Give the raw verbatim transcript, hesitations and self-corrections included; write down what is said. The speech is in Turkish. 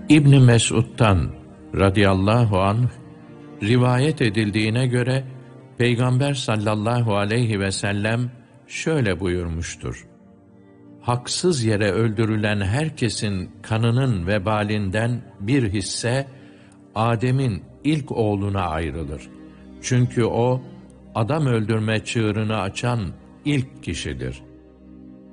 İbn Mesud'dan radıyallahu anh rivayet edildiğine göre Peygamber sallallahu aleyhi ve sellem şöyle buyurmuştur: haksız yere öldürülen herkesin kanının vebalinden bir hisse Adem'in ilk oğluna ayrılır. Çünkü o adam öldürme çığırını açan ilk kişidir.